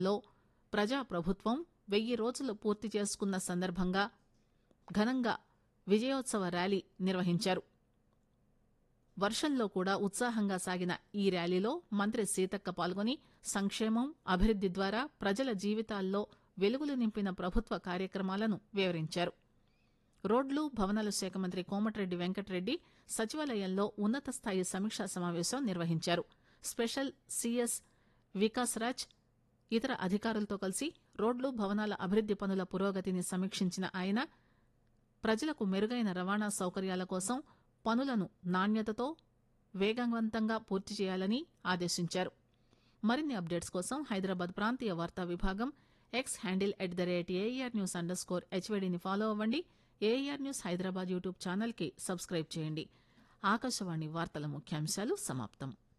లో ప్రజాప్రభుత్వం 1000 రోజులు పూర్తి చేసుకున్న సందర్భంగా ఘనంగా విజయోత్సవ ర్యాలీ నిర్వహించారు. వర్షంలో కూడా ఉత్సాహంగా సాగిన ఈ ర్యాలీలో మంత్రి సీతక్క పాల్గొని సంక్షేమం, అభివృద్ది ద్వారా ప్రజల జీవితాల్లో వెలుగులు నింపిన ప్రభుత్వ కార్యక్రమాలను వివరించారు. రోడ్లు, భవనాల శాఖ మంత్రి కోమటిరెడ్డి వెంకటరెడ్డి సచివాలయంలో ఉన్నత స్థాయి సమీక్షా సమావేశం నిర్వహించారు. స్పెషల్ సీఎస్ వికాస్ రాజ్ ఇతర అధికారులతో కలిసి రోడ్లు, భవనాల అభివృద్ది పనుల పురోగతిని సమీక్షించిన ఆయన ప్రజలకు మెరుగైన రవాణా సౌకర్యాల కోసం పనులను నాణ్యతతో వేగవంతంగా పూర్తి చేయాలని ఆదేశించారు. మరిన్ని అప్డేట్స్ కోసం హైదరాబాద్ ప్రాంతీయ వార్తా విభాగం ఎక్స్ హ్యాండిల్ @ARNews_HVDని ఫాలో అవ్వండి. AR news Hyderabad YouTube channel కి సబ్స్క్రైబ్ చేయండి. ఆకాశవాణి వార్తల ముఖ్యాంశాలు సమాప్తం.